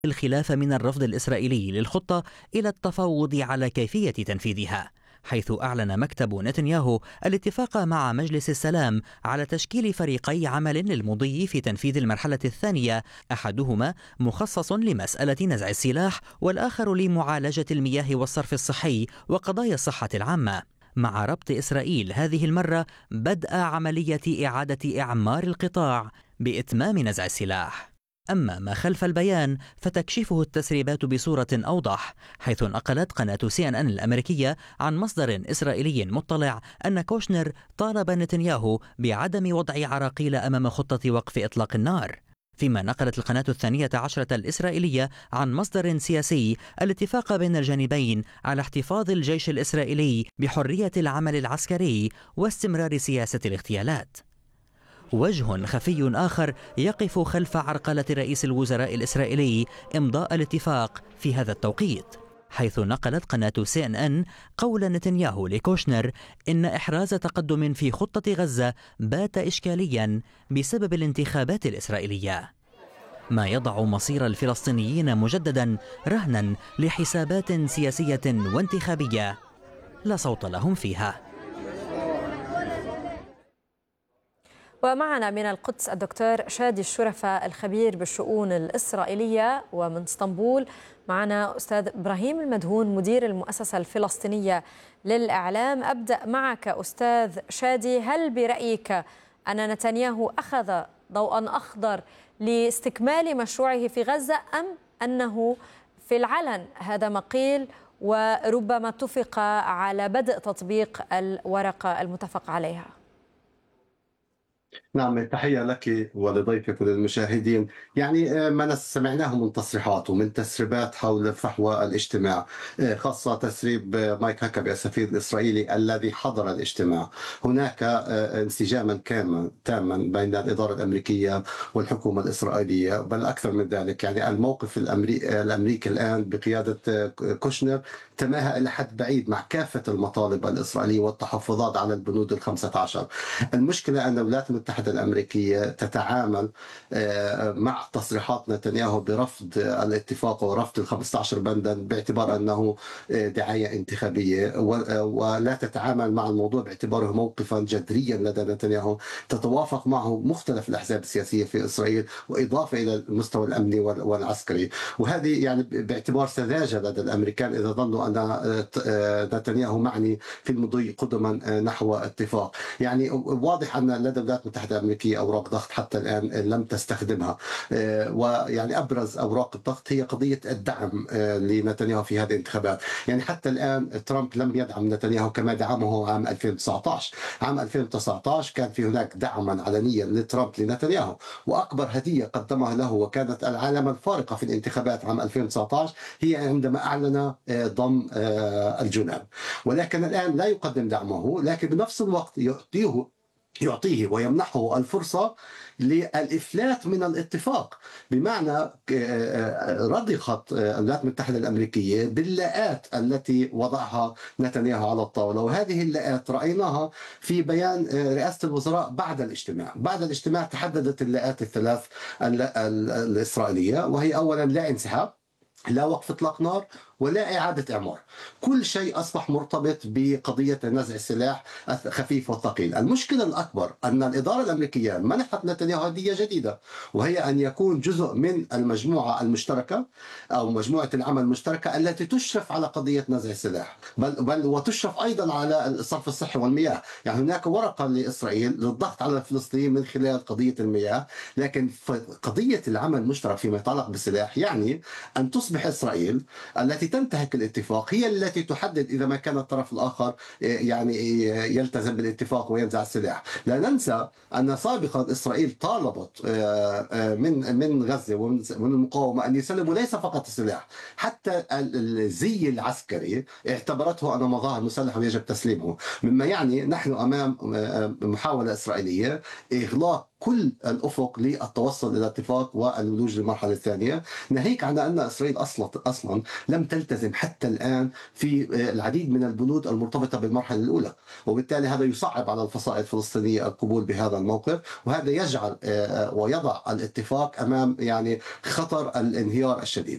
الخلاف من الرفض الإسرائيلي للخطة إلى التفاوض على كيفية تنفيذها، حيث أعلن مكتب نتنياهو الاتفاق مع مجلس السلام على تشكيل فريقي عمل للمضي في تنفيذ المرحلة الثانية، أحدهما مخصص لمسألة نزع السلاح والآخر لمعالجة المياه والصرف الصحي وقضايا الصحة العامة، مع ربط إسرائيل هذه المرة بدء عملية إعادة إعمار القطاع بإتمام نزع السلاح. أما ما خلف البيان فتكشفه التسريبات بصورة أوضح، حيث نقلت قناة CNN الأمريكية عن مصدر إسرائيلي مطلع أن كوشنر طالب نتنياهو بعدم وضع عراقيل أمام خطة وقف إطلاق النار، فيما نقلت القناة الثانية عشرة الإسرائيلية عن مصدر سياسي الاتفاق بين الجانبين على احتفاظ الجيش الإسرائيلي بحرية العمل العسكري واستمرار سياسة الاغتيالات. وجه خفي آخر يقف خلف عرقلة رئيس الوزراء الإسرائيلي إمضاء الاتفاق في هذا التوقيت، حيث نقلت قناة CNN قول نتنياهو لكوشنر إن إحراز تقدم في خطة غزة بات إشكاليا بسبب الانتخابات الإسرائيلية، ما يضع مصير الفلسطينيين مجددا رهنا لحسابات سياسية وانتخابية لا صوت لهم فيها. ومعنا من القدس الدكتور شادي الشرفة الخبير بالشؤون الإسرائيلية، ومن اسطنبول معنا أستاذ إبراهيم المدهون مدير المؤسسة الفلسطينية للإعلام. أبدأ معك أستاذ شادي، هل برأيك أن نتنياهو أخذ ضوءا أخضر لاستكمال مشروعه في غزة، أم أنه في العلن هذا ما قيل وربما اتفق على بدء تطبيق الورقة المتفق عليها؟ نعم، تحية لك ولضيفك وللمشاهدين. يعني ما سمعناه من تصريحات ومن تسريبات حول فحوى الاجتماع، خاصة تسريب مايك هاكابي السفير الإسرائيلي الذي حضر الاجتماع. هناك انسجاما تاما بين الإدارة الأمريكية والحكومة الإسرائيلية، بل أكثر من ذلك. يعني الموقف الأمريكي الآن بقيادة كوشنر تماهى إلى حد بعيد مع كافة المطالب الإسرائيلية والتحفظات على البنود ال15. المشكلة أن الولايات المتحدة الأمريكية تتعامل مع تصريحات نتنياهو برفض الاتفاق ورفض ال15 بندا باعتبار أنه دعاية انتخابية، ولا تتعامل مع الموضوع باعتباره موقفا جذريا لدى نتنياهو تتوافق معه مختلف الأحزاب السياسية في إسرائيل، وإضافة إلى المستوى الأمني والعسكري. وهذه يعني باعتبار سذاجة لدى الأمريكان إذا ظنوا أن نتنياهو معني في المضي قدما نحو اتفاق. يعني واضح أن لدى الولايات المتحدة الأمريكية أوراق ضغط حتى الآن لم تستخدمها، ويعني أبرز أوراق الضغط هي قضية الدعم لنتنياهو في هذه الانتخابات. يعني حتى الآن ترامب لم يدعم نتنياهو كما دعمه عام 2019. عام 2019 كان في هناك دعما علنيا لترامب لنتنياهو، وأكبر هدية قدمها له وكانت العلامة الفارقة في الانتخابات عام 2019 هي عندما أعلن ضم الجنوب. ولكن الآن لا يقدم دعمه، لكن بنفس الوقت يعطيه ويمنحه الفرصة للإفلات من الاتفاق. بمعنى رضخت الولايات المتحدة الأمريكية باللاءات التي وضعها نتنياهو على الطاولة، وهذه اللاءات رأيناها في بيان رئاسة الوزراء بعد الاجتماع. بعد الاجتماع تحددت اللاءات الثلاث الإسرائيلية، وهي أولا لا انسحاب، لا وقف إطلاق نار، ولا إعادة إعمار. كل شيء أصبح مرتبط بقضية نزع السلاح الخفيف والثقيل. المشكلة الأكبر أن الإدارة الأمريكية منحت نتنياهو هدية جديدة، وهي أن يكون جزء من المجموعة المشتركة أو مجموعة العمل المشتركة التي تشرف على قضية نزع السلاح، بل وتشرف أيضا على الصرف الصحي والمياه. يعني هناك ورقة لإسرائيل للضغط على الفلسطينيين من خلال قضية المياه، لكن قضية العمل المشترك فيما يتعلق بالسلاح يعني أن تصبح إسرائيل التي تنتهك الاتفاق هي التي تحدد إذا ما كان الطرف الآخر يعني يلتزم بالاتفاق وينزع السلاح. لا ننسى أن سابقا إسرائيل طالبت من غزة ومن المقاومة أن يسلموا ليس فقط السلاح، حتى الزي العسكري اعتبرته أنه مظاهر مسلحة ويجب تسليمه، مما يعني نحن أمام محاولة إسرائيلية إغلاق كل الأفق للتوصل إلى اتفاق والولوج للمرحلة الثانية، ناهيك عن أن إسرائيل أصلا لم تلتزم حتى الآن في العديد من البنود المرتبطة بالمرحلة الأولى، وبالتالي هذا يصعب على الفصائل الفلسطينية القبول بهذا الموقف، وهذا يجعل ويضع الاتفاق أمام يعني خطر الانهيار الشديد.